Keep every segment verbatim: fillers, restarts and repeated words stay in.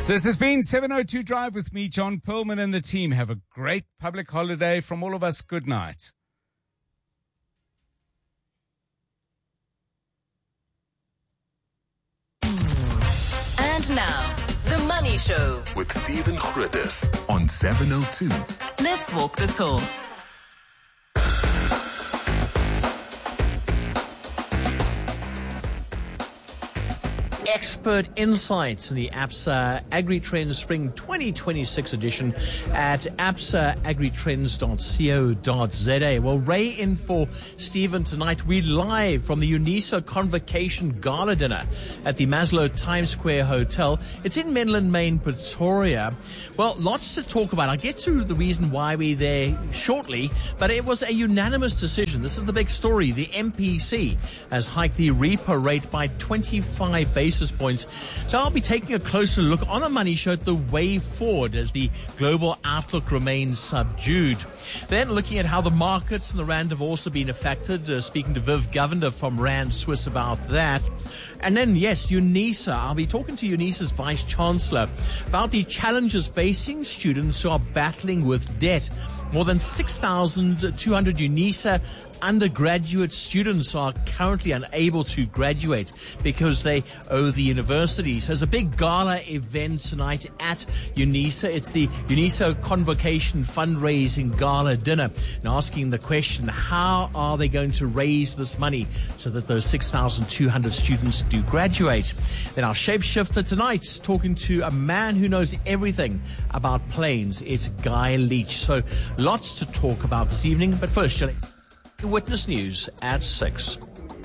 This has been seven oh two Drive with me, John Perlman, and the team. Have a great public holiday. From all of us, good night. And now, The Money Show with Stephen Grootes on seven oh two. Let's walk the talk. Expert insights in the Absa AgriTrends Spring twenty twenty-six edition at absa agri trends dot co dot za. Well, Ray in for Stephen tonight. We're live from the UNISA Convocation Gala Dinner at the Maslow Times Square Hotel. It's in Menlyn, Maine, Pretoria. Well, lots to talk about. I'll get to the reason why we're there shortly, but it was a unanimous decision. This is the big story. The M P C has hiked the repo rate by twenty-five basis points. So I'll be taking a closer look on the Money Show at the way forward as the global outlook remains subdued. Then looking at how the markets and the rand have also been affected, uh, speaking to Viv Govender from Rand Swiss about that. And then, yes, UNISA. I'll be talking to UNISA's Vice Chancellor about the challenges facing students who are battling with debt. More than six thousand two hundred UNISA undergraduate students are currently unable to graduate because they owe the university. So there's a big gala event tonight at UNISA. It's the UNISA Convocation Fundraising Gala Dinner. And asking the question, how are they going to raise this money so that those six thousand two hundred students do graduate? Then our shapeshifter tonight, talking to a man who knows everything about planes. It's Guy Leach. So lots to talk about this evening. But first, shall I... Witness News at six.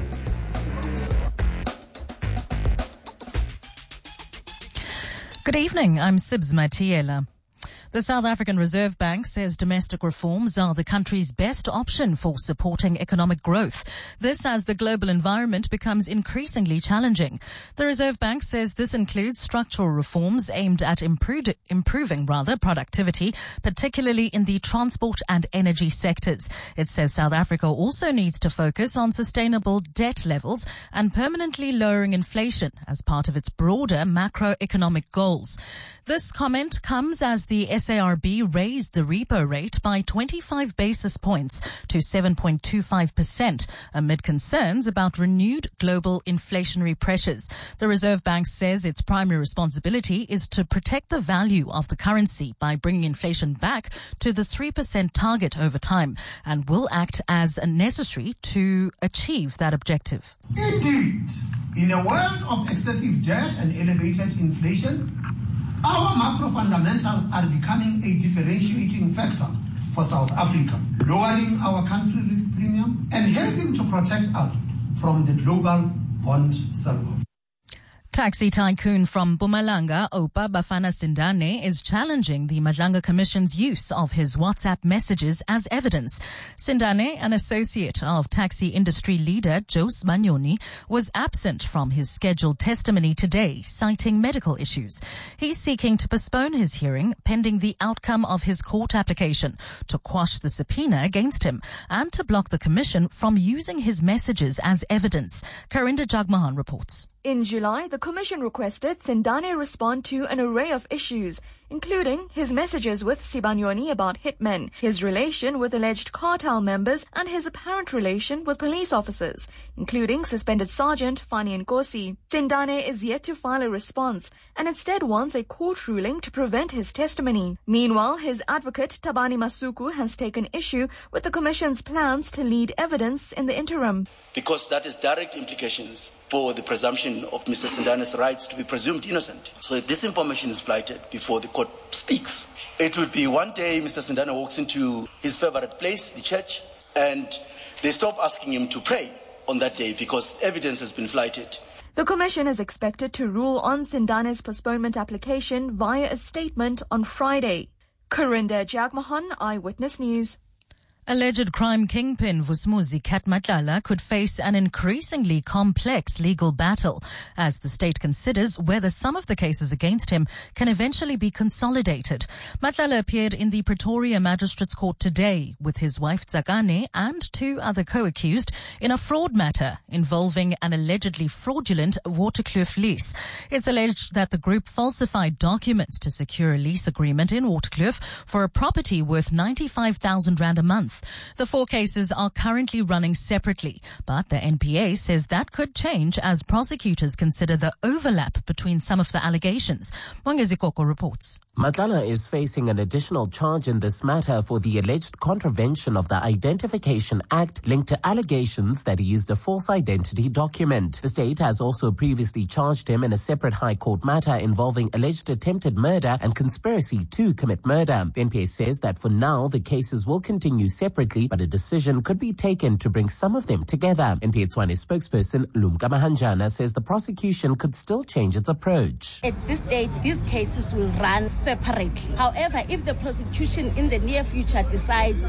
Good evening, I'm Sibs Matiela. The South African Reserve Bank says domestic reforms are the country's best option for supporting economic growth. This as the global environment becomes increasingly challenging. The Reserve Bank says this includes structural reforms aimed at improved, improving rather productivity, particularly in the transport and energy sectors. It says South Africa also needs to focus on sustainable debt levels and permanently lowering inflation as part of its broader macroeconomic goals. This comment comes as the S A R B raised the repo rate by twenty-five basis points to seven point two five percent amid concerns about renewed global inflationary pressures. The Reserve Bank says its primary responsibility is to protect the value of the currency by bringing inflation back to the three percent target over time and will act as necessary to achieve that objective. Indeed, in a world of excessive debt and elevated inflation, our macro fundamentals are becoming a differentiating factor for South Africa, lowering our country risk premium and helping to protect us from the global bond sell-off. Taxi tycoon from Mpumalanga, Oupa Bafana Sindane, is challenging the Madlanga Commission's use of his WhatsApp messages as evidence. Sindane, an associate of taxi industry leader Jose Banyoni, was absent from his scheduled testimony today, citing medical issues. He's seeking to postpone his hearing pending the outcome of his court application to quash the subpoena against him and to block the commission from using his messages as evidence. Karinda Jagmohan reports. In July, the Commission requested Sindane respond to an array of issues, including his messages with Sibanyoni about hitmen, his relation with alleged cartel members, and his apparent relation with police officers, including suspended Sergeant Fani Nkosi. Sindane is yet to file a response and instead wants a court ruling to prevent his testimony. Meanwhile, his advocate Tabani Masuku has taken issue with the Commission's plans to lead evidence in the interim. Because that is direct implications for the presumption of Mister Sindane's rights to be presumed innocent. So if this information is flighted before the court speaks, it would be one day Mister Sindane walks into his favorite place, the church, and they stop asking him to pray on that day because evidence has been flighted. The Commission is expected to rule on Sindane's postponement application via a statement on Friday. Karinda Jagmohan, Eyewitness News. Alleged crime kingpin Vusumuzi Kat Matlala could face an increasingly complex legal battle as the state considers whether some of the cases against him can eventually be consolidated. Matlala appeared in the Pretoria Magistrates Court today with his wife Tsakane and two other co-accused in a fraud matter involving an allegedly fraudulent Waterkloof lease. It's alleged that the group falsified documents to secure a lease agreement in Waterkloof for a property worth ninety-five thousand rand a month. The four cases are currently running separately, but the N P A says that could change as prosecutors consider the overlap between some of the allegations. Mwangezi Koko reports. Matlala is facing an additional charge in this matter for the alleged contravention of the Identification Act linked to allegations that he used a false identity document. The state has also previously charged him in a separate High Court matter involving alleged attempted murder and conspiracy to commit murder. The N P A says that for now the cases will continue separately, but a decision could be taken to bring some of them together. N P A Tshwane spokesperson Lumka Mahanjana says the prosecution could still change its approach. At this stage, these cases will run separately. However, if the prosecution in the near future decides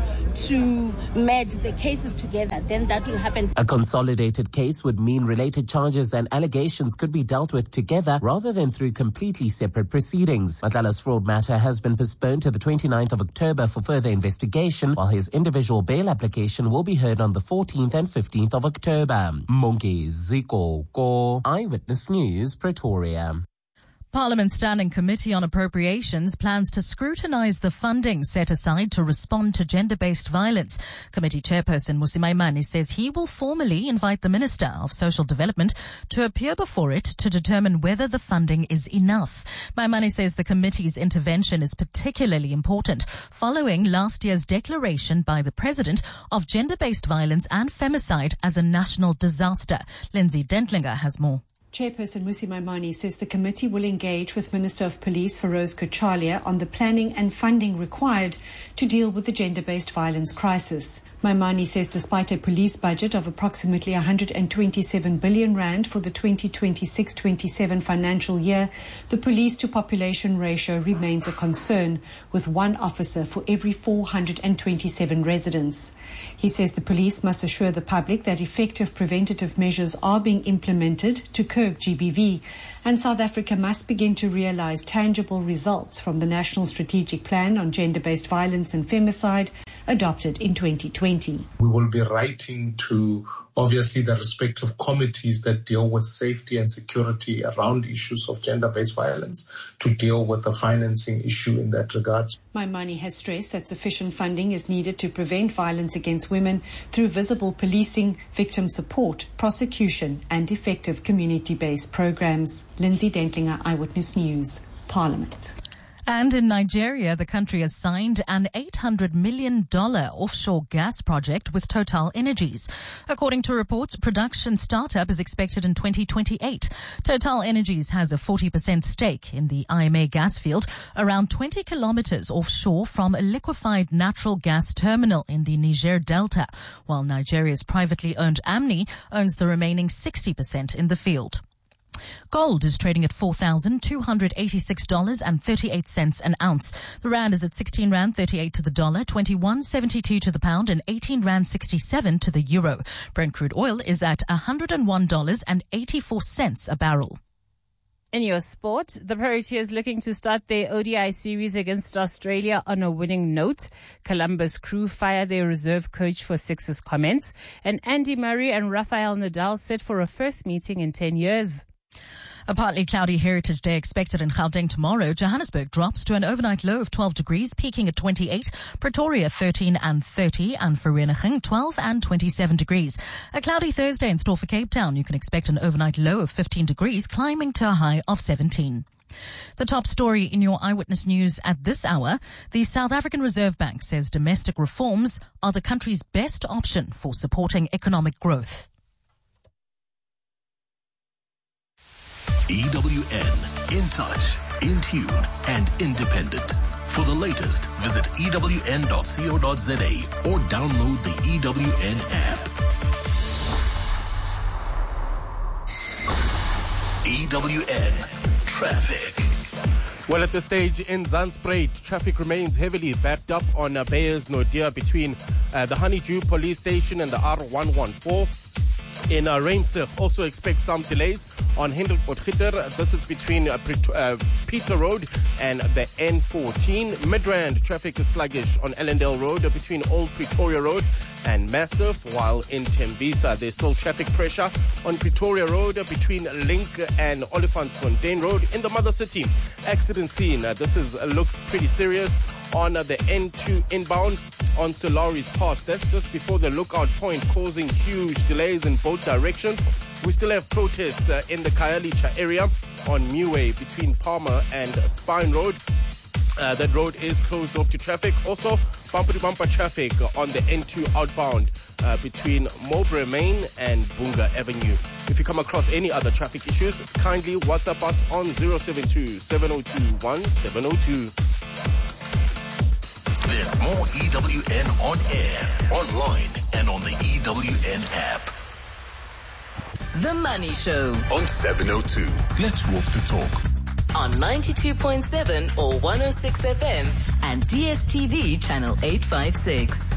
to merge the cases together, then that will happen. A consolidated case would mean related charges and allegations could be dealt with together rather than through completely separate proceedings. Matlala's fraud matter has been postponed to the twenty-ninth of October for further investigation, while his individual bail application will be heard on the fourteenth and fifteenth of October. Mwangezi Koko, Eyewitness News, Pretoria. Parliament's Standing Committee on Appropriations plans to scrutinise the funding set aside to respond to gender-based violence. Committee Chairperson Mmusi Maimane says he will formally invite the Minister of Social Development to appear before it to determine whether the funding is enough. Maimane says the committee's intervention is particularly important following last year's declaration by the President of gender-based violence and femicide as a national disaster. Lindsay Dentlinger has more. Chairperson Mmusi Maimane says the committee will engage with Minister of Police Feroz Kochalia on the planning and funding required to deal with the gender-based violence crisis. Maimane says despite a police budget of approximately one hundred twenty-seven billion rand for the twenty twenty-six twenty-seven financial year, the police to population ratio remains a concern, with one officer for every four hundred twenty-seven residents. He says the police must assure the public that effective preventative measures are being implemented to curb G B V, and South Africa must begin to realize tangible results from the National Strategic Plan on Gender-Based Violence and Femicide adopted in twenty twenty. We will be writing to obviously the respective committees that deal with safety and security around issues of gender-based violence to deal with the financing issue in that regard. Maimane has stressed that sufficient funding is needed to prevent violence against women through visible policing, victim support, prosecution and effective community-based programs. Lindsay Dentlinger, Eyewitness News, Parliament. And in Nigeria, the country has signed an eight hundred million dollars offshore gas project with Total Energies. According to reports, production startup is expected in twenty twenty-eight. Total Energies has a forty percent stake in the I M A gas field, around twenty kilometers offshore from a liquefied natural gas terminal in the Niger Delta, while Nigeria's privately owned Amni owns the remaining sixty percent in the field. Gold is trading at four thousand two hundred eighty-six dollars and thirty-eight cents an ounce. The rand is at sixteen rand thirty-eight to the dollar, twenty-one seventy-two to the pound and eighteen rand sixty-seven to the euro. Brent crude oil is at one hundred one dollars and eighty-four cents a barrel. In your sport, the Proteas looking to start their O D I series against Australia on a winning note. Columbus Crew fire their reserve coach for Sixers comments. And Andy Murray and Rafael Nadal set for a first meeting in ten years. A partly cloudy Heritage Day expected in Gauteng tomorrow. Johannesburg drops to an overnight low of twelve degrees, peaking at twenty-eight. Pretoria thirteen and thirty, and Vereeniging twelve and twenty-seven degrees. A cloudy Thursday in store for Cape Town. You can expect an overnight low of fifteen degrees, climbing to a high of seventeen. The top story in your Eyewitness News at this hour: the South African Reserve Bank says domestic reforms are the country's best option for supporting economic growth. E W N, in touch, in tune, and independent. For the latest, visit E W N dot co dot za or download the E W N app. E W N Traffic. Well, at this stage in Zanspruit, traffic remains heavily backed up on uh, Beyers Nordia between uh, the Honeydew Police Station and the R one fourteen. In uh, Reinsig, also expect some delays on Hendrik Potgieter. This is between uh, uh, Peter Road and the N fourteen. Midrand, traffic is sluggish on Ellendale Road between Old Pretoria Road and Mastiff, while in Tembisa there's still traffic pressure on Pretoria Road between Link and Olifantsfontein Road. In the Mother City, accident scene. Uh, this is uh, looks pretty serious on uh, the N two inbound on Solari's Pass. That's just before the lookout point, causing huge delays in both directions. We still have protests uh, in the Khayelitsha area on Muway between Palmer and Spine Road. Uh, that road is closed off to traffic. Also, bumper-to-bumper traffic on the N two outbound uh, between Mowbray Main and Bunga Avenue. If you come across any other traffic issues, kindly WhatsApp us on zero seven two, seven zero two, one seven zero two. There's more E W N on air, online, and on the E W N app. The Money Show On seven oh two. Let's walk the talk. On ninety-two point seven or one oh six F M and D S T V channel eight fifty-six.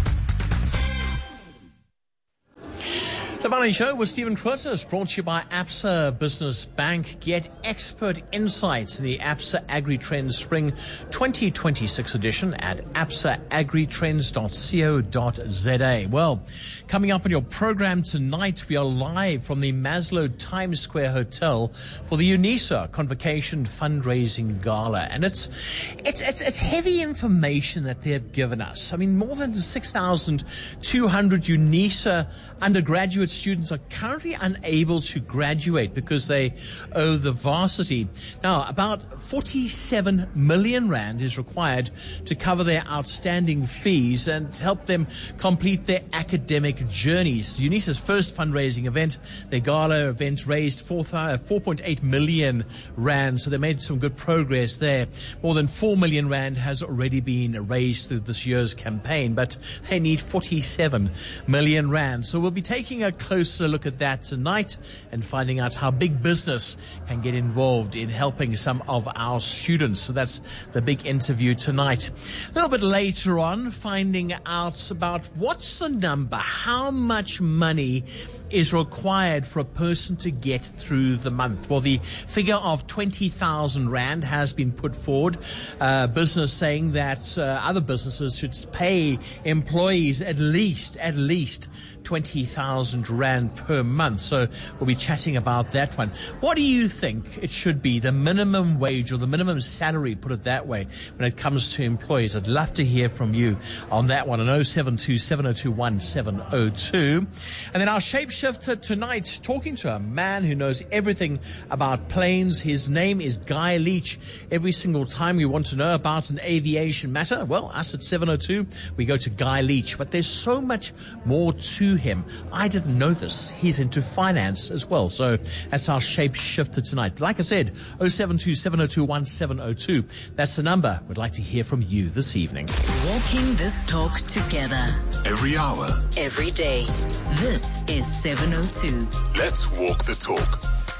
The Money Show with Stephen Curtis, brought to you by Absa Business Bank. Get expert insights in the Absa AgriTrends Spring twenty twenty-six edition at absa agri trends dot co dot za. Well, coming up on your program tonight, we are live from the Maslow Times Square Hotel for the UNISA Convocation Fundraising Gala. And it's, it's, it's, it's heavy information that they have given us. I mean, more than six thousand two hundred UNISA undergraduate students are currently unable to graduate because they owe the varsity. Now, about forty-seven million rand is required to cover their outstanding fees and help them complete their academic journeys. UNISA's first fundraising event, their gala event, raised four point eight million rand, so they made some good progress there. More than four million rand has already been raised through this year's campaign, but they need forty-seven million rand. So we'll be taking a closer look at that tonight and finding out how big business can get involved in helping some of our students. So that's the big interview tonight. A little bit later on, finding out about what's the number, how much money is required for a person to get through the month. Well, the figure of twenty thousand rand has been put forward. Uh, business saying that uh, other businesses should pay employees at least, at least twenty thousand rand per month. So we'll be chatting about that one. What do you think it should be, the minimum wage or the minimum salary, put it that way, when it comes to employees? I'd love to hear from you on that one on oh seven two, seven oh two, one seven oh two. And then our shapeshifter tonight, talking to a man who knows everything about planes. His name is Guy Leach. Every single time we want to know about an aviation matter, well, us at seven oh two, we go to Guy Leach. But there's so much more to him. I didn't know this. He's into finance as well. So that's our shapeshifter tonight. But like I said, oh seven two, seven oh two, one seven oh two. That's the number. We'd like to hear from you this evening. Walking this talk together. Every hour. Every day. This is seven oh two. Let's walk the talk.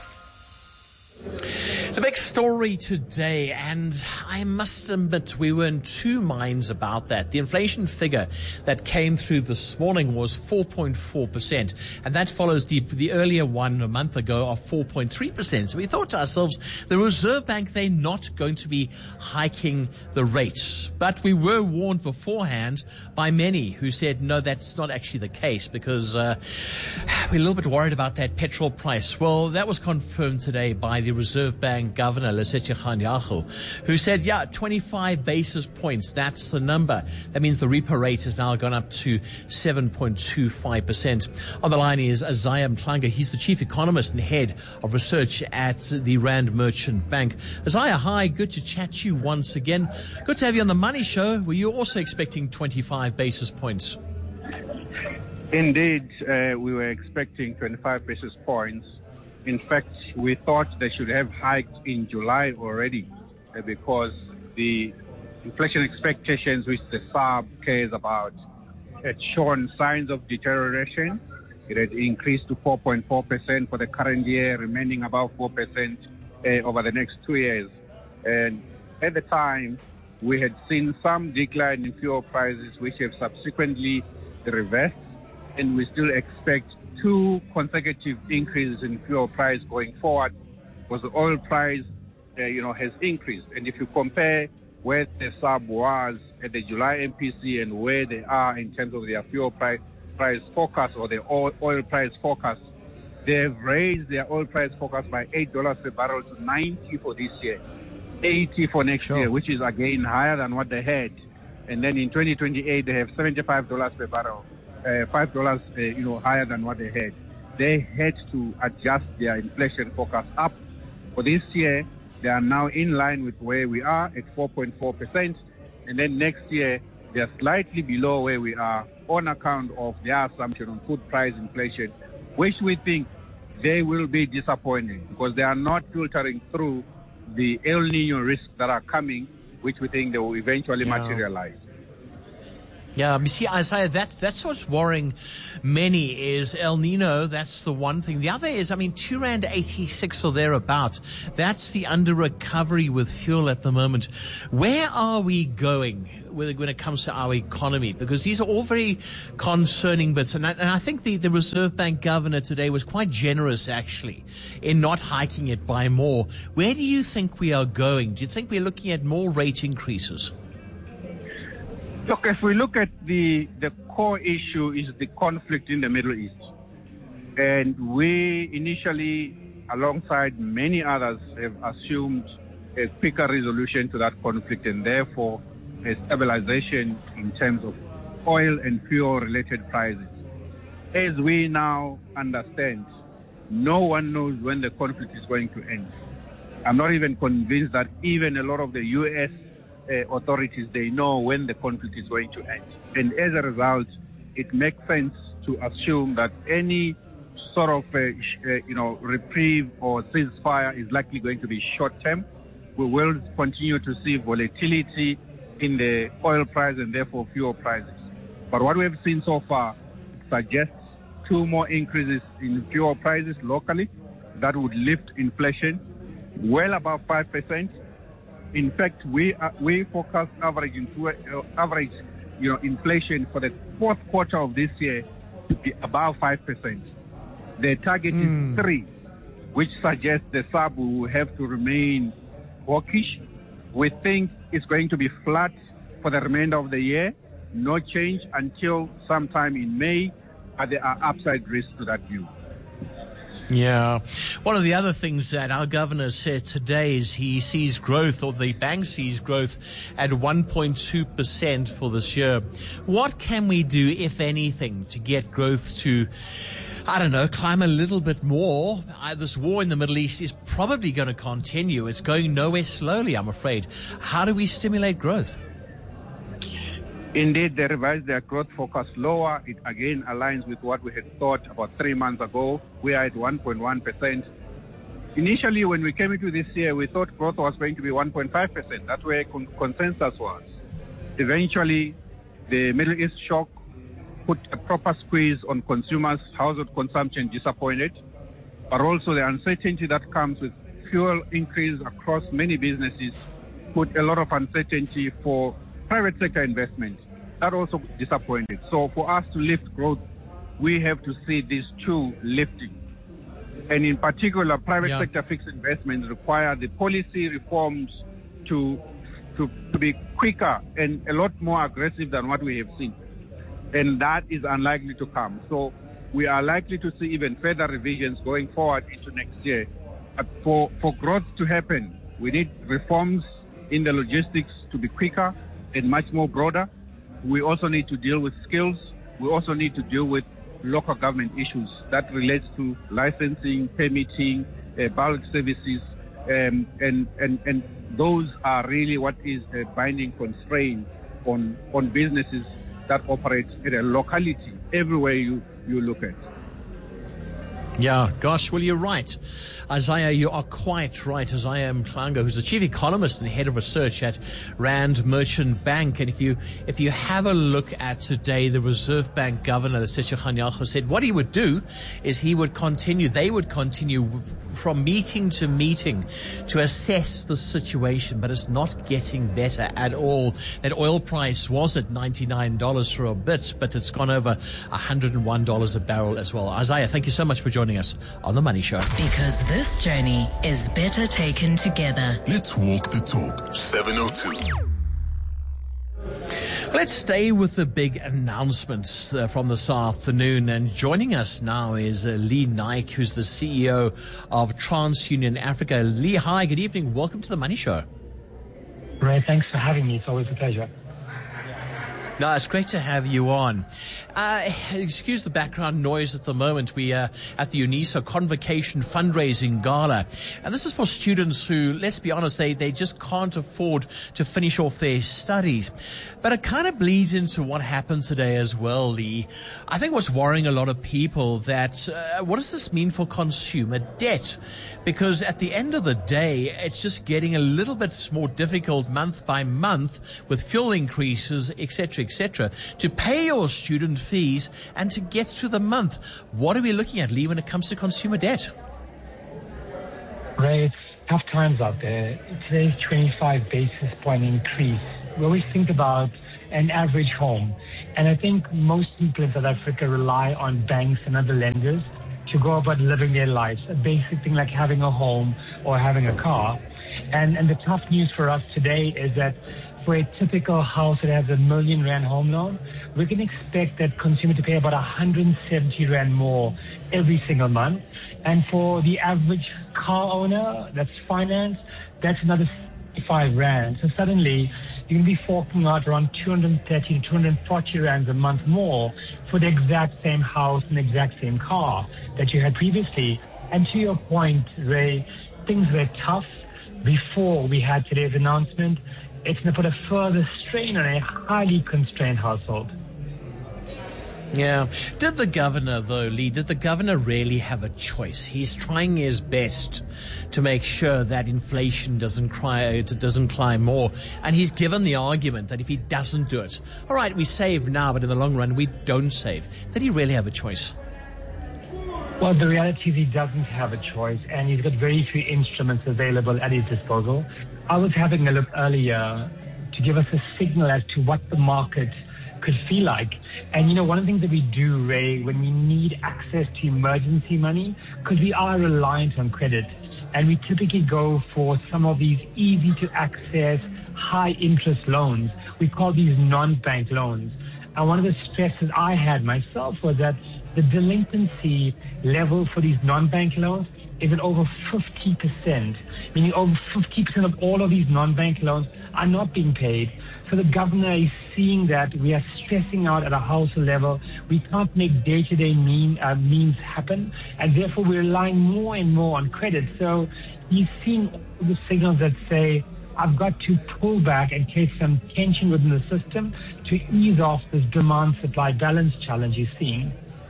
The big story today, and I must admit we were in two minds about that. The inflation figure that came through this morning was four point four percent, and that follows the the earlier one a month ago of four point three percent. So we thought to ourselves, the Reserve Bank, they're not going to be hiking the rates. But we were warned beforehand by many who said, no, that's not actually the case, because uh, we're a little bit worried about that petrol price. Well, that was confirmed today by the Reserve Bank Governor Lesetja Kganyago, who said, yeah, twenty-five basis points, that's the number. That means the repo rate has now gone up to seven point two five percent. On the line is Isaiah Mhlanga. He's the chief economist and head of research at the Rand Merchant Bank. Isaiah, hi, good to chat to you once again. Good to have you on the Money Show. Were you also expecting twenty-five basis points? Indeed, uh, we were expecting twenty-five basis points. In fact, we thought they should have hiked in July already uh, because the inflation expectations, which the S A R B cares about, had shown signs of deterioration. It had increased to four point four percent for the current year, remaining about four percent uh, over the next two years. And at the time, we had seen some decline in fuel prices, which have subsequently reversed, and we still expect two consecutive increases in fuel price going forward, because the oil price, uh, you know, has increased. And if you compare where the sub was at the July M P C and where they are in terms of their fuel price price forecast or the oil, oil price forecast, they have raised their oil price forecast by eight dollars per barrel to ninety for this year, eighty for next sure. year, which is again higher than what they had. And then in twenty twenty-eight, they have seventy-five dollars per barrel, uh, five dollars uh, you know, higher than what they had. They had to adjust their inflation forecast up. For this year, they are now in line with where we are at four point four percent. And then next year, they are slightly below where we are on account of their assumption on food price inflation, which we think they will be disappointing because they are not filtering through the El Nino risks that are coming, which we think they will eventually yeah. materialize. Yeah, you see, Isaiah, that's, that's what's worrying many is El Nino. That's the one thing. The other is, I mean, two rand eighty-six or thereabouts. That's the under recovery with fuel at the moment. Where are we going when it comes to our economy? Because these are all very concerning bits. And I, and I think the, the Reserve Bank governor today was quite generous, actually, in not hiking it by more. Where do you think we are going? Do you think we're looking at more rate increases? Look, if we look at the the core issue is the conflict in the Middle East. And we initially, alongside many others, have assumed a quicker resolution to that conflict and therefore a stabilization in terms of oil and fuel-related prices. As we now understand, no one knows when the conflict is going to end. I'm not even convinced that even a lot of the U S Uh, authorities, they know when the conflict is going to end. And as a result, it makes sense to assume that any sort of, uh, sh- uh, you know, reprieve or ceasefire is likely going to be short-term. We will continue to see volatility in the oil price and therefore fuel prices. But what we have seen so far suggests two more increases in fuel prices locally that would lift inflation well above five percent. In fact, we uh, we forecast average into, uh, average, you know, inflation for the fourth quarter of this year to be above five percent. The target mm. is three, which suggests the sub will have to remain hawkish. We think it's going to be flat for the remainder of the year, no change until sometime in May, but there are upside risks to that view. Yeah. One of the other things that our governor said today is he sees growth, or the bank sees growth, at one point two percent for this year. What can we do, if anything, to get growth to, I don't know, climb a little bit more? Uh, this war in the Middle East is probably going to continue. It's going nowhere slowly, I'm afraid. How do we stimulate growth? Indeed, they revised their growth forecast lower. It again aligns with what we had thought about three months ago. We are at one point one percent. Initially, when we came into this year, we thought growth was going to be one point five percent. That's where con- consensus was. Eventually, the Middle East shock put a proper squeeze on consumers. Household consumption disappointed, but also the uncertainty that comes with fuel increase across many businesses put a lot of uncertainty for private sector investment. That also disappointed. So for us to lift growth, we have to see these two lifting. And in particular, private yeah. sector fixed investments require the policy reforms to, to to be quicker and a lot more aggressive than what we have seen. And that is unlikely to come. So we are likely to see even further revisions going forward into next year. But for, for growth to happen, we need reforms in the logistics to be quicker and much more broader. We also need to deal with skills. We also need to deal with local government issues that relates to licensing, permitting, uh, bulk services, um, and, and, and those are really what is a binding constraint on, on businesses that operate at a locality everywhere you, you look at. Yeah, gosh, well, you're right. Isaiah, you are quite right. Isaiah Mhlanga, who's the chief economist and head of research at Rand Merchant Bank. And if you if you have a look at today, the Reserve Bank governor, Lesetja Kganyago, said what he would do is he would continue, they would continue from meeting to meeting to assess the situation, but it's not getting better at all. That oil price was at ninety-nine dollars for a bit, but it's gone over one hundred one dollars a barrel as well. Isaiah, thank you so much for joining us on The Money Show. Because this journey is better taken together. Let's walk the talk. seven oh two. Let's stay with the big announcements uh, from this afternoon. And joining us now is uh, Lee Naik, who's the C E O of TransUnion Africa. Lee, hi, good evening. Welcome to The Money Show. Ray, thanks for having me. It's always a pleasure. No, it's great to have you on. Uh, excuse the background noise at the moment. We are at the UNISA Convocation Fundraising Gala. And this is for students who, let's be honest, they, they just can't afford to finish off their studies. But it kind of bleeds into what happened today as well, Lee. I think what's worrying a lot of people that, uh, what does this mean for consumer debt? Because at the end of the day, it's just getting a little bit more difficult month by month with fuel increases, et cetera, et cetera, to pay your student fees and to get through the month. What are we looking at, Lee, when it comes to consumer debt? Ray, it's tough times out there. Today's twenty-five basis point increase. We always think about an average home. And I think most people in South Africa rely on banks and other lenders to go about living their lives, a basic thing like having a home or having a car. And, and the tough news for us today is that for a typical house that has a million rand home loan, we can expect that consumer to pay about one hundred seventy rand more every single month. And for the average car owner that's financed, that's another sixty-five rand. So suddenly you're going to be forking out around two hundred thirty to two hundred forty rands a month more for the exact same house and the exact same car that you had previously. And to your point, Ray, things were tough before we had today's announcement. It's going to put a further strain on a highly constrained household. Yeah. Did the governor, though, Lee, did the governor really have a choice? He's trying his best to make sure that inflation doesn't cry, doesn't climb more. And he's given the argument that if he doesn't do it, all right, we save now, but in the long run, we don't save. Did he really have a choice? Well, the reality is he doesn't have a choice, and he's got very few instruments available at his disposal. I was having a look earlier to give us a signal as to what the market could feel like. And, you know, one of the things that we do, Ray, when we need access to emergency money, because we are reliant on credit, and we typically go for some of these easy-to-access, high-interest loans. We call these non-bank loans. And one of the stresses I had myself was that the delinquency level for these non-bank loans is at over fifty percent, meaning over fifty percent of all of these non-bank loans are not being paid. So the governor is seeing that we are stressing out at a household level. We can't make day-to-day mean, uh, means happen, and therefore we're relying more and more on credit. So he's seeing all the signals that say, I've got to pull back and create some tension within the system to ease off this demand-supply balance challenge he's seeing.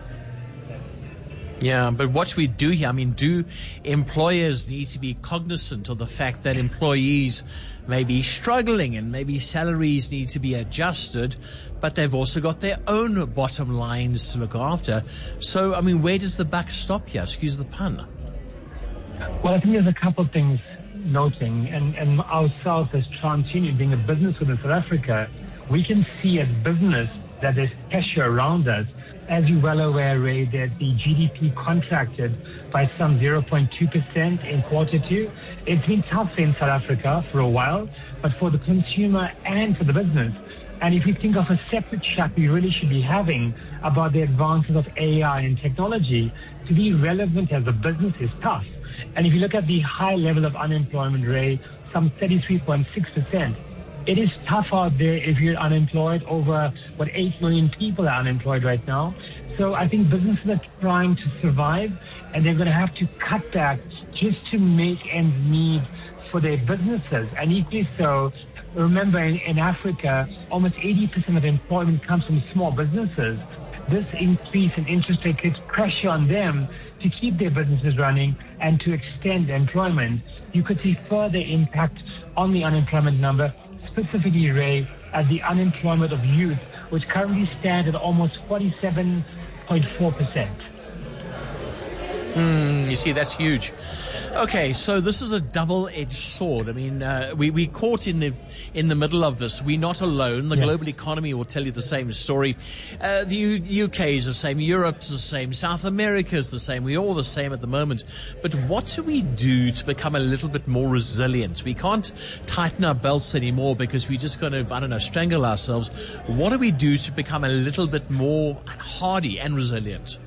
Yeah, but what we do here, I mean, do employers need to be cognizant of the fact that employees may be struggling and maybe salaries need to be adjusted, but they've also got their own bottom lines to look after. So, I mean, where does the buck stop here? Excuse the pun. Well, I think there's a couple of things noting, and, and ourselves as TransUnion, being a business within South Africa, we can see as business that there's pressure around us. As you're well aware, Ray, that the G D P contracted by some zero point two percent in quarter two. It's been tough in South Africa for a while, but for the consumer and for the business. And if you think of a separate chat we really should be having about the advances of A I and technology, to be relevant as a business is tough. And if you look at the high level of unemployment rate, some thirty-three point six percent, it is tough out there if you're unemployed. Over, what, eight million people are unemployed right now. So I think businesses are trying to survive, and they're going to have to cut back just to make ends meet for their businesses. And equally so, remember, in, in Africa, almost eighty percent of employment comes from small businesses. This increase in interest rate creates pressure on them to keep their businesses running and to extend employment, you could see further impact on the unemployment number, specifically, Ray, at the unemployment of youth, which currently stands at almost forty-seven point four percent. Mm, you see, that's huge. Okay, so this is a double-edged sword. I mean, uh, we we caught in the in the middle of this. We're not alone. The Yeah. global economy will tell you the same story. Uh, the U- UK is the same. Europe's the same. South America is the same. We're all the same at the moment. But what do we do to become a little bit more resilient? We can't tighten our belts anymore because we're just going to, I don't know, strangle ourselves. What do we do to become a little bit more hardy and resilient?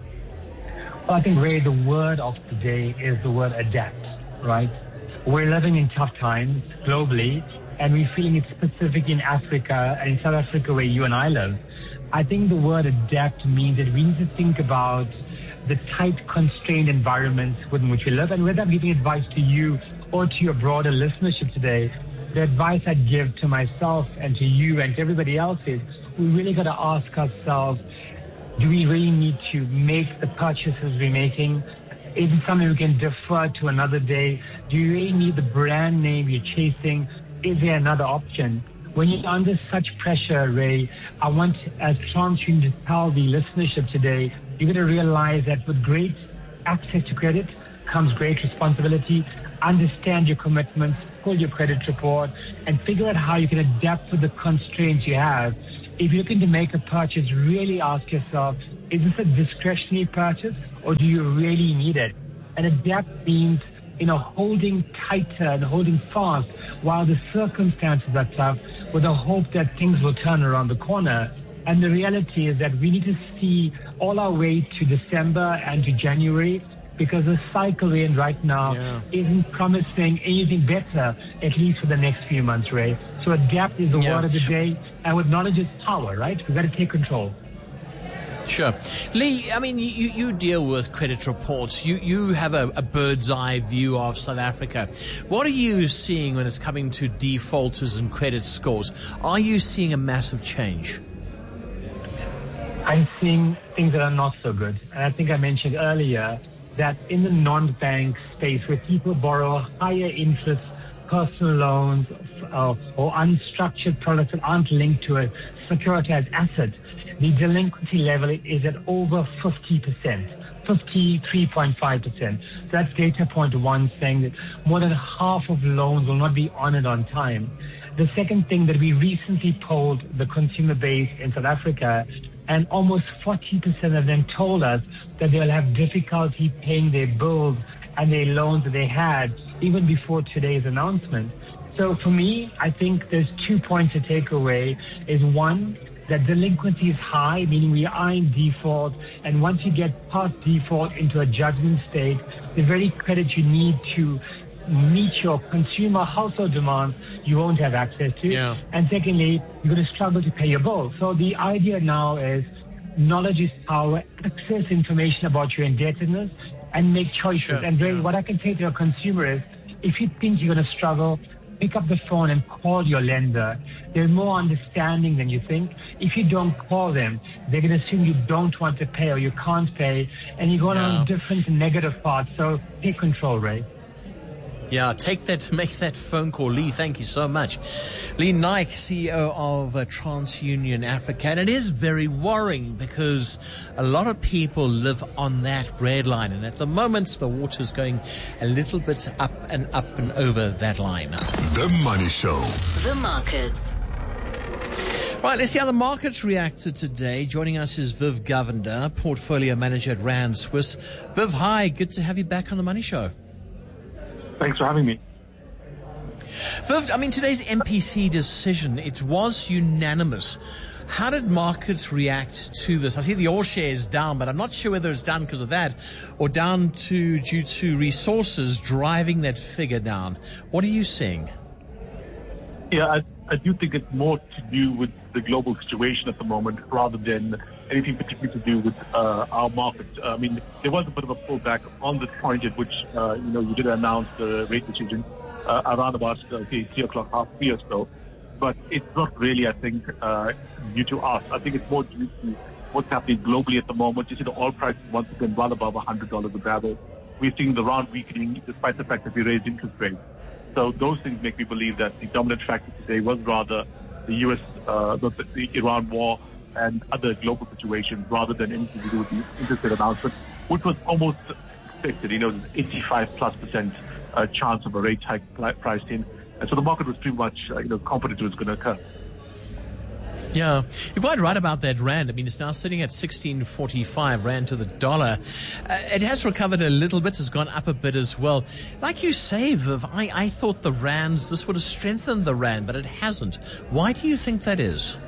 Well, I think, Ray, the word of the day is the word adapt, right? We're living in tough times globally, and we're feeling it specifically in Africa and in South Africa where you and I live. I think the word adapt means that we need to think about the tight, constrained environments within which we live. And whether I'm giving advice to you or to your broader listenership today, the advice I'd give to myself and to you and to everybody else is we really got to ask ourselves, do we really need to make the purchases we're making? Is it something we can defer to another day? Do you really need the brand name you're chasing? Is there another option? When you're under such pressure, Ray, I want, as TransUnion, to tell the listenership today, you're going to realize that with great access to credit comes great responsibility. Understand your commitments, pull your credit report, and figure out how you can adapt to the constraints you have. If you're looking to make a purchase, really ask yourself, is this a discretionary purchase or do you really need it? And adapt means, you know, holding tighter and holding fast while the circumstances are tough with the hope that things will turn around the corner. And the reality is that we need to see all our way to December and to January because the cycle we're in right now yeah. isn't promising anything better, at least for the next few months, Ray. So adapt is the yeah. word of the day. And with knowledge is power, right? We've got to take control. Sure. Lee, I mean, you, you deal with credit reports. You you have a, a bird's eye view of South Africa. What are you seeing when it's coming to defaulters and credit scores? Are you seeing a massive change? I'm seeing things that are not so good. And I think I mentioned earlier that in the non-bank space where people borrow higher interest personal loans uh, or unstructured products that aren't linked to a securitized asset, the delinquency level is at over fifty percent, fifty-three point five percent. So that's data point one saying that more than half of loans will not be honored on time. The second thing that we recently polled the consumer base in South Africa, and almost forty percent of them told us that they'll have difficulty paying their bills and their loans that they had even before today's announcement. So for me, I think there's two points to take away. Is one, that delinquency is high, meaning we are in default, and once you get past default into a judgment state, the very credit you need to meet your consumer household demands, you won't have access to. Yeah. And secondly, you're going to struggle to pay your bill. So the idea now is knowledge is power, access information about your indebtedness, and make choices. Sure. And really, yeah. what I can say to a consumer is, if you think you're going to struggle, pick up the phone and call your lender. They're more understanding than you think. If you don't call them, they're going to assume you don't want to pay or you can't pay, and you're going No. on different negative paths. So take control, Ray. Yeah, take that, make that phone call. Lee, thank you so much. Lee Naik, C E O of uh, TransUnion Africa. And it is very worrying because a lot of people live on that red line. And at the moment, the water's going a little bit up and up and over that line. The Money Show. The markets. Right, let's see how the markets reacted today. Joining us is Viv Govender, portfolio manager at Rand Swiss. Viv, hi. Good to have you back on the Money Show. Thanks for having me. Viv, I mean, today's M P C decision, it was unanimous. How did markets react to this? I see the all shares down, but I'm not sure whether it's down because of that or down to due to resources driving that figure down. What are you seeing? Yeah, I, I do think it's more to do with the global situation at the moment rather than anything particularly to do with uh, our market. Uh, I mean, there was a bit of a pullback on the point at which, uh, you know, you did announce the rate decision uh, around about uh, three o'clock, half three or so. But it's not really, I think, uh, due to us. I think it's more due to what's happening globally at the moment. You see the oil price once again well above one hundred dollars a barrel. We're seeing the rand weakening despite the fact that we raised interest rates. So those things make me believe that the dominant factor today was rather the U S, uh, the, the Iran war and other global situations rather than anything to do with the interest rate announcement, which was almost expected. You know, there's eighty-five plus percent uh, chance of a rate hike priced in. And so the market was pretty much, uh, you know, confident it was going to occur. Yeah, you're quite right about that rand. I mean, it's now sitting at sixteen forty-five rand to the dollar. Uh, it has recovered a little bit, has gone up a bit as well. Like you say, Viv, I, I thought the rands, this would have strengthened the rand, but it hasn't. Why do you think that is?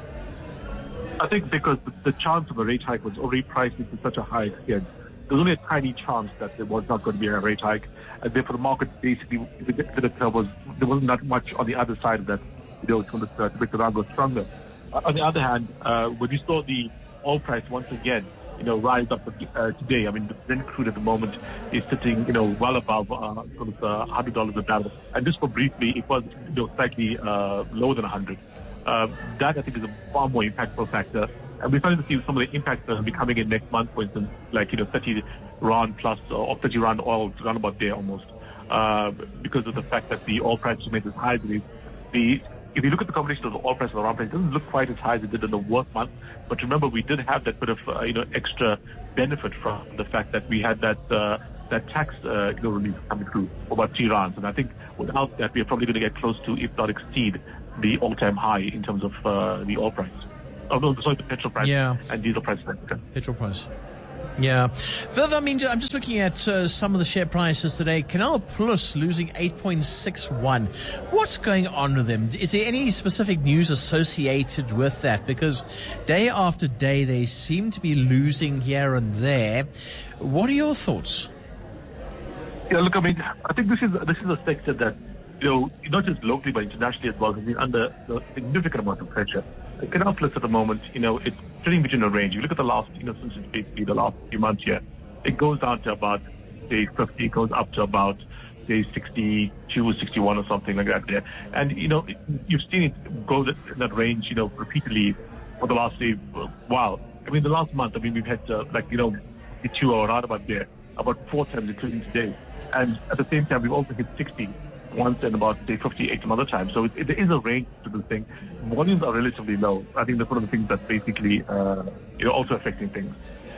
I think because the, the chance of a rate hike was already priced into such a high extent. There's only a tiny chance that there was not going to be a rate hike. And therefore the market basically, there was, there wasn't that much on the other side of that, you know, to, to make the rand go stronger. Uh, on the other hand, uh, when you saw the oil price once again, you know, rise up uh, today, I mean, the Brent crude at the moment is sitting, you know, well above uh, sort of uh, one hundred dollars a barrel. And just for briefly, it was, you know, slightly uh, lower than one hundred. Uh, that, I think, is a far more impactful factor. And we're starting to see some of the impacts that will be coming in next month, for instance, like, you know, thirty rand plus, or thirty rand oil, around about there almost, uh, because of the fact that the oil price remains as high as it is. The If you look at the combination of the oil price and the rand price, it doesn't look quite as high as it did in the worst month. But remember, we did have that bit of, uh, you know, extra benefit from the fact that we had that uh, that tax uh, you know, relief coming through for about three rands. And I think without that, we're probably going to get close to, if not exceed, the all-time high in terms of uh, the oil price. Oh, no, sorry, the petrol price yeah. and diesel price. Petrol price. Yeah. Viv, I mean, I'm just looking at uh, some of the share prices today. Canal Plus losing eight point six one. What's going on with them? Is there any specific news associated with that? Because day after day, they seem to be losing here and there. What are your thoughts? Yeah, look, I mean, I think this is this is a sector that, you know, not just locally but internationally as well, has been under a significant amount of pressure. The Canal Plus at the moment, you know, it's pretty much in a range. You look at the last, you know, since it's basically the last few months here, it goes down to about, say, fifty, it goes up to about, say, sixty-two, sixty-one or something like that there. And, you know, you've seen it go in that range, you know, repeatedly for the last, say, while. I mean, the last month, I mean, we've had, uh, like, you know, two or around about there, about four times, including today. And at the same time, we've also hit sixty once and about, say, fifty-eight some other times. So it, it, there is a range to the thing. Volumes are relatively low. I think that's one of the things that's basically, uh, you know, also affecting things.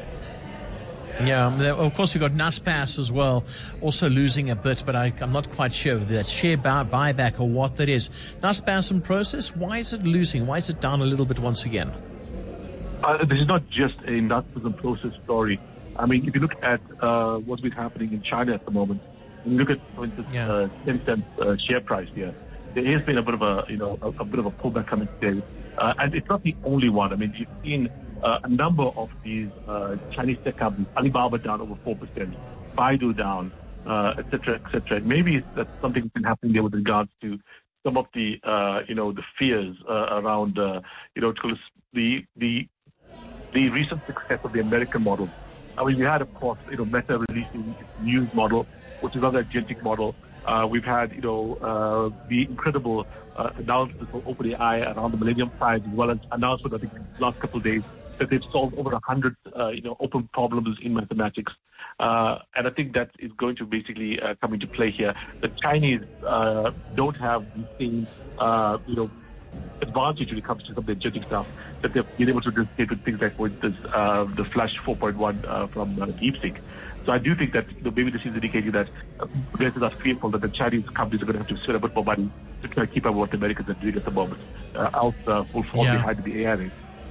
Yeah, of course, we've got Naspers as well, also losing a bit, but I, I'm not quite sure if that's share buy, buyback or what that is. Naspers in process, why is it losing? Why is it down a little bit once again? Uh, this is not just a Naspers in process story. I mean, if you look at uh, what's been happening in China at the moment, you look at, for instance, yeah. uh, Tencent's uh, share price here. There has been a bit of a, you know, a, a bit of a pullback coming today, uh, and it's not the only one. I mean, you've seen uh, a number of these uh, Chinese tech companies, Alibaba down over four percent, Baidu down, uh, et cetera, et cetera. Maybe that's something that's been happening there with regards to some of the, uh, you know, the fears uh, around, uh, you know, the the the recent success of the American model. I mean, we had, of course, you know, Meta releasing its news model, which is another agentic model. Uh, we've had, you know, uh, the incredible uh, announcements from OpenAI around the Millennium Prize, as well as announcement, I think, in the last couple of days that they've solved over a hundred, uh, you know, open problems in mathematics. Uh, and I think that is going to basically uh, come into play here. The Chinese uh, don't have the same, uh, you know, advantage when it comes to some of the agentic stuff that they've been able to do with things like, for instance, uh, the Flash four point one uh, from uh, DeepSeek. So I do think that, you know, maybe this is indicating that uh, investors are fearful that the Chinese companies are going to have to spend a bit more money to try to keep up with what the Americans are doing at the moment. Uh, else uh, will fall yeah. behind the A I race.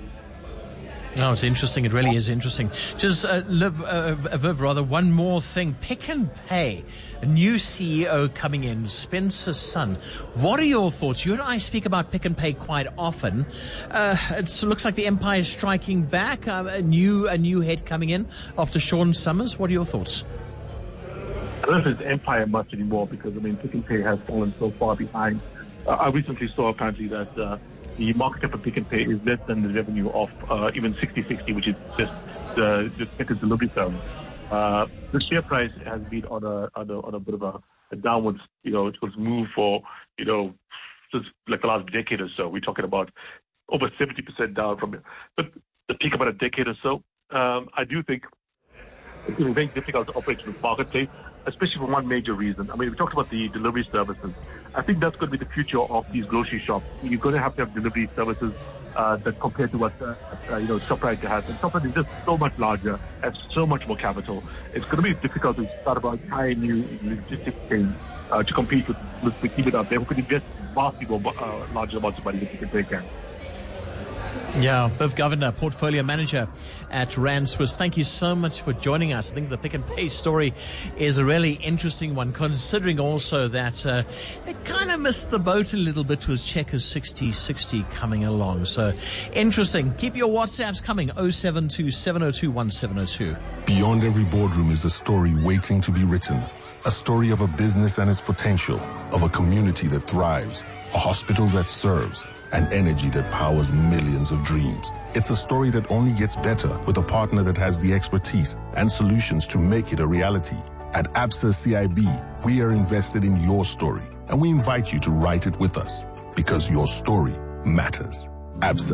No, it's interesting. It really is interesting. Just, uh, Liv, uh, Viv, rather, one more thing. Pick n Pay, a new C E O coming in, Spencer Sun. What are your thoughts? You and I speak about Pick n Pay quite often. Uh, it looks like the empire is striking back. Uh, a new a new head coming in after Sean Summers. What are your thoughts? I don't know if it's empire much anymore because, I mean, Pick n Pay has fallen so far behind. Uh, I recently saw apparently that uh, the market cap of Pick n Pay is less than the revenue of uh, even sixty sixty, which is just the just Pick delivery firm. Uh, the share price has been on a on a, on a bit of a, a downwards, you know, it was move for, you know, just like the last decade or so. We're talking about over seventy percent down from it. But the peak about a decade or so. Um, I do think it's going to be very difficult to operate in the marketplace, especially for one major reason. I mean, we talked about the delivery services. I think that's going to be the future of these grocery shops. You're going to have to have delivery services uh, that compared to what uh, uh, you know ShopRite has. And ShopRite is just so much larger, has so much more capital. It's going to be difficult to start about a entire new logistics chain uh, to compete with, with the keep it up there, who could invest vastly more uh, larger amounts of money that they can. Yeah, Viv Governor, Portfolio Manager at Rand Swiss. Thank you so much for joining us. I think the Pick n Pay story is a really interesting one, considering also that uh, they kind of missed the boat a little bit with Checkers sixty sixty coming along. So interesting. Keep your WhatsApps coming, oh seven two, seven oh two, one seven oh two. Beyond every boardroom is a story waiting to be written. A story of a business and its potential, of a community that thrives, a hospital that serves, and energy that powers millions of dreams. It's a story that only gets better with a partner that has the expertise and solutions to make it a reality. At Absa C I B, we are invested in your story, and we invite you to write it with us, because your story matters. Absa,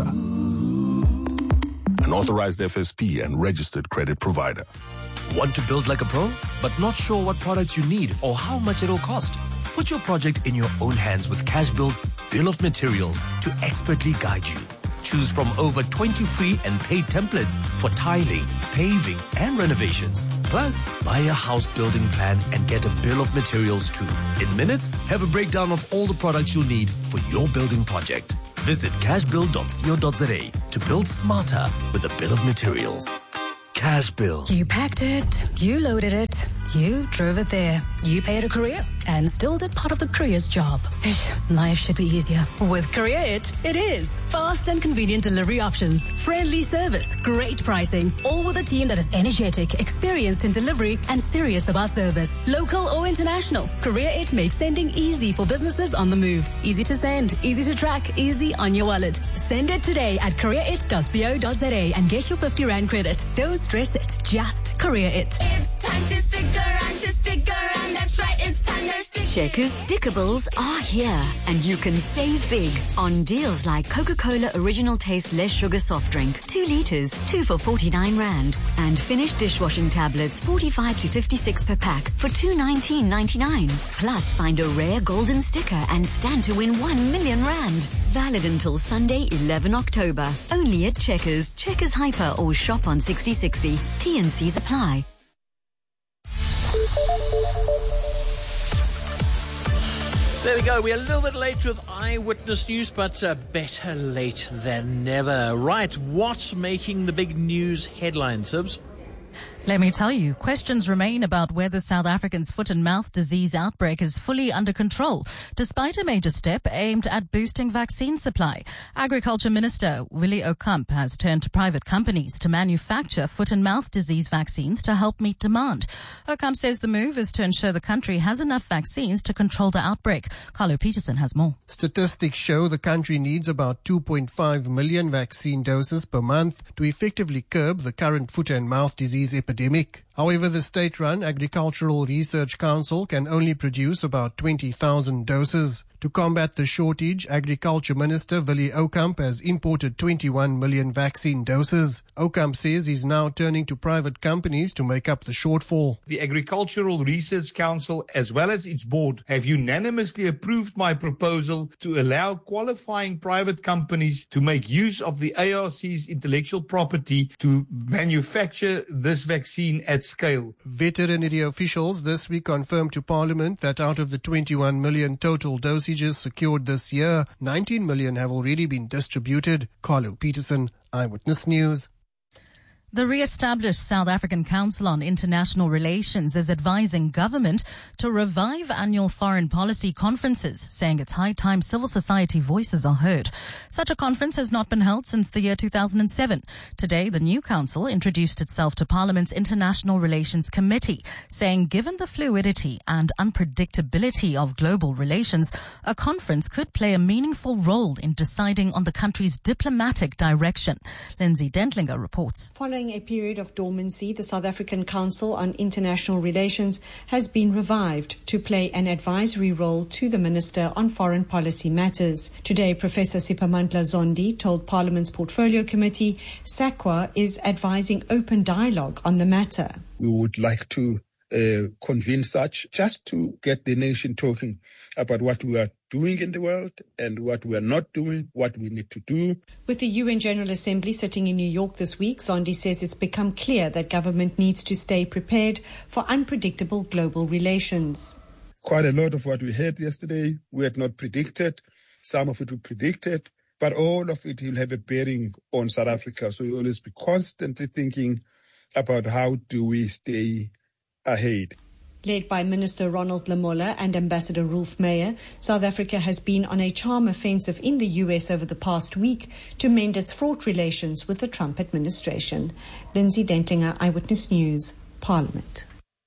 an authorized F S P and registered credit provider. Want to build like a pro, but not sure what products you need or how much it'll cost? Put your project in your own hands with CashBuild's Bill of Materials to expertly guide you. Choose from over twenty free and paid templates for tiling, paving, and renovations. Plus, buy a house building plan and get a bill of materials too. In minutes, have a breakdown of all the products you'll need for your building project. Visit cashbuild dot co dot za to build smarter with a bill of materials. CashBuild. You packed it, you loaded it, you drove it there, you paid a courier and still did part of the courier's job. Life should be easier. With Courier It, it is. Fast and convenient delivery options, friendly service, great pricing, all with a team that is energetic, experienced in delivery, and serious about service. Local or international, Courier It makes sending easy for businesses on the move. Easy to send, easy to track, easy on your wallet. Send it today at courier it dot co dot za and get your fifty rand credit. Don't stress it, just Courier It. It's time to stick around, to stick around, that's right, it's time to stick. Checkers Stickables are here, and you can save big on deals like Coca-Cola Original Taste Less Sugar Soft Drink, two litres, two for forty-nine rand, and Finish dishwashing tablets, forty-five to fifty-six per pack for two nineteen ninety-nine. Plus, find a rare golden sticker and stand to win one million rand. Valid until Sunday, eleventh October. Only at Checkers, Checkers Hyper, or shop on sixty sixty. T and C's apply. There we go. We're a little bit late with Eyewitness News, but uh, better late than never. Right, what's making the big news headlines, Sibs? Let me tell you, questions remain about whether South Africa's foot and mouth disease outbreak is fully under control, despite a major step aimed at boosting vaccine supply. Agriculture Minister Willie Okamp has turned to private companies to manufacture foot and mouth disease vaccines to help meet demand. Okamp says the move is to ensure the country has enough vaccines to control the outbreak. Carlo Peterson has more. Statistics show the country needs about two point five million vaccine doses per month to effectively curb the current foot and mouth disease epidemic. However, the state-run Agricultural Research Council can only produce about twenty thousand doses. To combat the shortage, Agriculture Minister Willie Okamp has imported twenty-one million vaccine doses. Okamp says he's now turning to private companies to make up the shortfall. The Agricultural Research Council, as well as its board, have unanimously approved my proposal to allow qualifying private companies to make use of the A R C's intellectual property to manufacture this vaccine at scale. Veterinary officials this week confirmed to Parliament that out of the twenty-one million total dosages secured this year, nineteen million have already been distributed. Carlo Peterson, Eyewitness News. The re-established South African Council on International Relations is advising government to revive annual foreign policy conferences, saying it's high time civil society voices are heard. Such a conference has not been held since the year two thousand seven. Today, the new council introduced itself to Parliament's International Relations Committee, saying given the fluidity and unpredictability of global relations, a conference could play a meaningful role in deciding on the country's diplomatic direction. Lindsay Dentlinger reports. Following Following a period of dormancy, the South African Council on International Relations has been revived to play an advisory role to the Minister on Foreign Policy Matters. Today, Professor Siphamandla Zondi told Parliament's Portfolio Committee SAQA is advising open dialogue on the matter. We would like to uh, convene such just to get the nation talking about what we are doing in the world and what we are not doing, what we need to do. With the U N General Assembly sitting in New York this week, Zondi says it's become clear that government needs to stay prepared for unpredictable global relations. Quite a lot of what we heard yesterday we had not predicted. Some of it we predicted, but all of it will have a bearing on South Africa. So we always be constantly thinking about how do we stay ahead. Led by Minister Ronald Lamola and Ambassador Rolf Meyer, South Africa has been on a charm offensive in the U S over the past week to mend its fraught relations with the Trump administration. Lindsay Dentlinger, Eyewitness News, Parliament.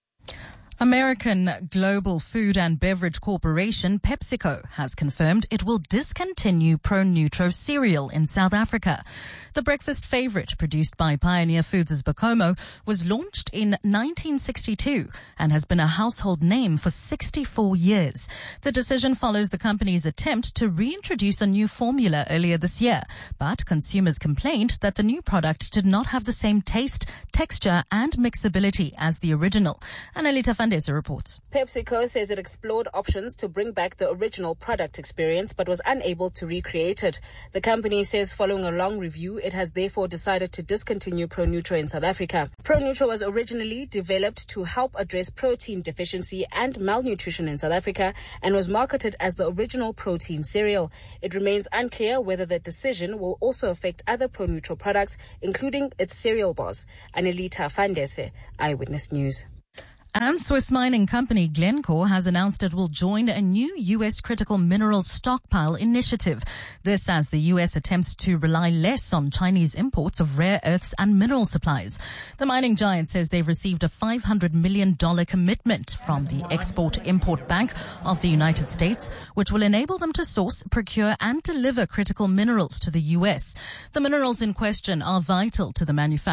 American Global Food and Beverage Corporation, PepsiCo, has confirmed it will discontinue ProNutro cereal in South Africa. The breakfast favorite produced by Pioneer Foods' Bacomo was launched in nineteen sixty-two and has been a household name for sixty-four years. The decision follows the company's attempt to reintroduce a new formula earlier this year, but consumers complained that the new product did not have the same taste, texture and mixability as the original. Annalita Fandesa reports. PepsiCo says it explored options to bring back the original product experience but was unable to recreate it. The company says following a long review, it has therefore decided to discontinue ProNutro in South Africa. ProNutro was originally developed to help address protein deficiency and malnutrition in South Africa and was marketed as the original protein cereal. It remains unclear whether the decision will also affect other ProNutro products, including its cereal bars. Anelita Fandese, Eyewitness News. And Swiss mining company Glencore has announced it will join a new U S critical minerals stockpile initiative. This as the U S attempts to rely less on Chinese imports of rare earths and mineral supplies. The mining giant says they've received a five hundred million dollars commitment from the Export-Import Bank of the United States, which will enable them to source, procure and deliver critical minerals to the U S. The minerals in question are vital to the manufacturing